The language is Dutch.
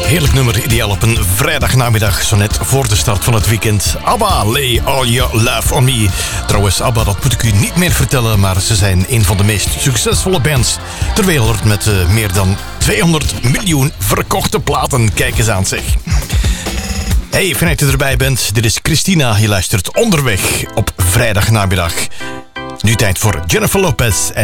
Heerlijk nummer, ideaal op een vrijdagnamiddag, zo net voor de start van het weekend. ABBA, Lay All Your Love On Me. Trouwens, ABBA, dat moet ik u niet meer vertellen, maar ze zijn een van de meest succesvolle bands ter wereld met meer dan 200 miljoen verkochte platen. Kijk eens aan, zeg. Hey, fijn dat je erbij bent. Dit is Christina, je luistert Onderweg op vrijdagnamiddag. Nu tijd voor Jennifer Lopez en